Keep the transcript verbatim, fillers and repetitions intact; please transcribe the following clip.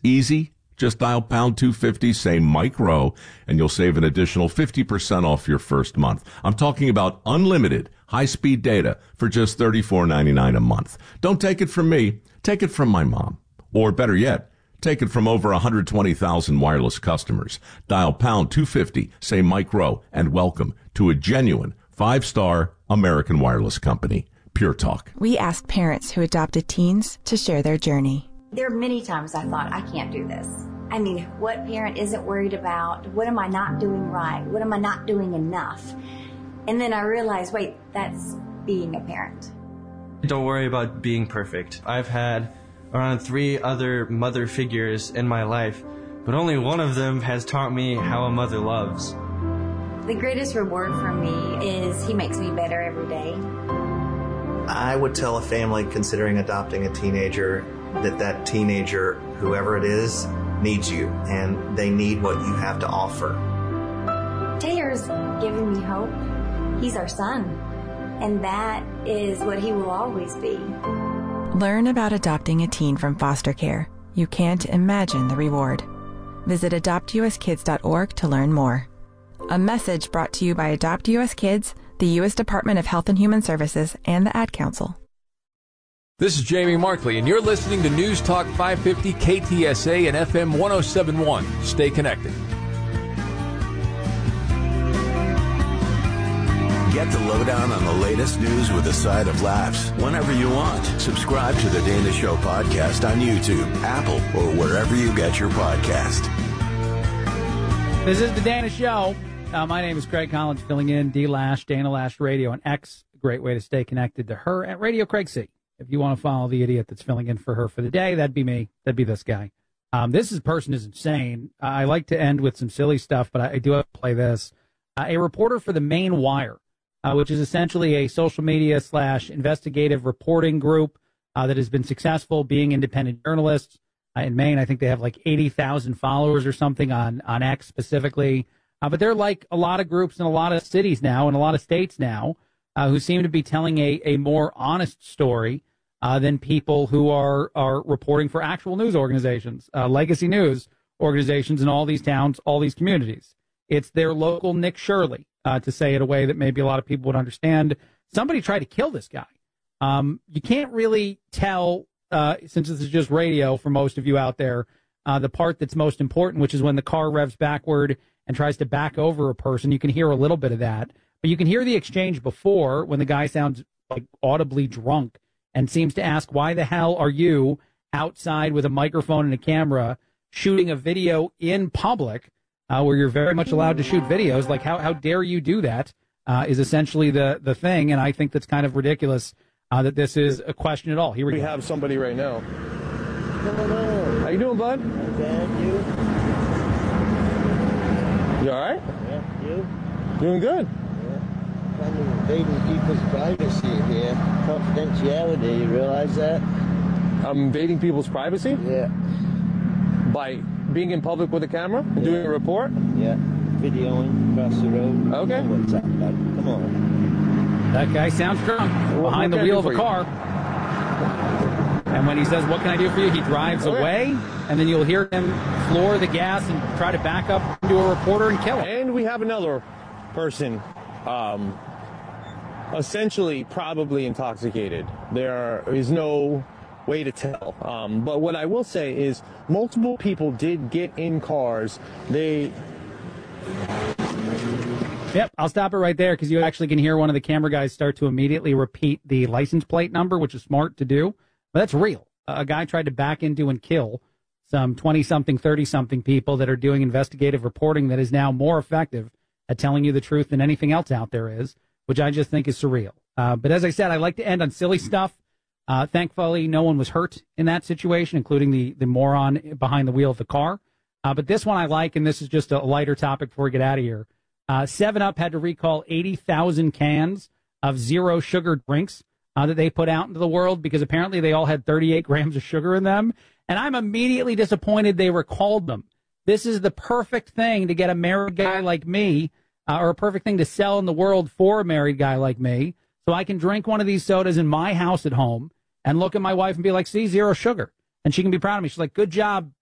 Easy. Just dial pound two fifty, say Mike Rowe, and you'll save an additional fifty percent off your first month. I'm talking about unlimited high-speed data for just thirty-four ninety-nine a month. Don't take it from me. Take it from my mom. Or better yet, take it from over one hundred twenty thousand wireless customers. Dial pound two fifty, say Mike Rowe, and welcome to a genuine five-star American wireless company. Pure Talk. We asked parents who adopted teens to share their journey. There are many times I thought, I can't do this. I mean, what parent isn't worried about? What am I not doing right? What am I not doing enough? And then I realized, wait, that's being a parent. Don't worry about being perfect. I've had around three other mother figures in my life, but only one of them has taught me how a mother loves. The greatest reward for me is he makes me better every day. I would tell a family considering adopting a teenager that that teenager, whoever it is, needs you, and they need what you have to offer. Taylor's giving me hope. He's our son, and that is what he will always be. Learn about adopting a teen from foster care. You can't imagine the reward. Visit adopt u s kids dot org to learn more. A message brought to you by Adopt U S Kids, the U S Department of Health and Human Services, and the Ad Council. This is Jamie Markley, and you're listening to News Talk five fifty K T S A and F M one oh seven point one. Stay connected. Get the lowdown on the latest news with a side of laughs whenever you want. Subscribe to the Dana Show podcast on YouTube, Apple, or wherever you get your podcast. This is the Dana Show. Uh, my name is Craig Collins, filling in D Lash, Dana Lash Radio, and X. A great way to stay connected to her at Radio Craig C. If you want to follow the idiot that's filling in for her for the day, that'd be me. That'd be this guy. Um, this is, person is insane. I like to end with some silly stuff, but I, I do have to play this. Uh, a reporter for the Maine Wire, uh, which is essentially a social media slash investigative reporting group uh, that has been successful being independent journalists. Uh, in Maine, I think they have like eighty thousand followers or something on, on X specifically. Uh, but they're like a lot of groups in a lot of cities now and a lot of states now uh, who seem to be telling a, a more honest story uh, than people who are, are reporting for actual news organizations, uh, legacy news organizations in all these towns, all these communities. It's their local Nick Shirley, uh, to say it a way that maybe a lot of people would understand. Somebody tried to kill this guy. Um, you can't really tell, uh, since this is just radio for most of you out there, uh, the part that's most important, which is when the car revs backward and tries to back over a person. You can hear a little bit of that, but you can hear the exchange before when the guy sounds like audibly drunk and seems to ask, why the hell are you outside with a microphone and a camera shooting a video in public uh, where you're very much allowed to shoot videos? Like, how, how dare you do that uh, is essentially the, the thing. And I think that's kind of ridiculous uh, that this is a question at all. Here we, we go. have somebody right now. How you doing, bud? Good, you? You all right? Yeah, you? Doing good. Yeah. I'm invading people's privacy here. Confidentiality, you realize that? I'm invading people's privacy? Yeah. By being in public with a camera? And yeah. Doing a report? Yeah. Videoing across the road. Okay. What's up, bud? Come on. That guy sounds drunk well, behind the wheel of a car. And when he says, what can I do for you? He drives okay. away, and then you'll hear him floor the gas and try to back up into a reporter and kill him. And we have another person, um, essentially probably intoxicated. There is no way to tell. Um, but what I will say is multiple people did get in cars. They... Yep, I'll stop it right there because you actually can hear one of the camera guys start to immediately repeat the license plate number, which is smart to do. But that's real. A guy tried to back into and kill some twenty-something, thirty-something people that are doing investigative reporting that is now more effective at telling you the truth than anything else out there is, which I just think is surreal. Uh, but as I said, I like to end on silly stuff. Uh, thankfully, no one was hurt in that situation, including the, the moron behind the wheel of the car. Uh, but this one I like, and this is just a lighter topic before we get out of here. Uh, seven up had to recall eighty thousand cans of zero sugar drinks Uh, that they put out into the world because apparently they all had thirty-eight grams of sugar in them. And I'm immediately disappointed they recalled them. This is the perfect thing to get a married guy like me, uh, or a perfect thing to sell in the world for a married guy like me, so I can drink one of these sodas in my house at home and look at my wife and be like, see, zero sugar. And she can be proud of me. She's like, good job,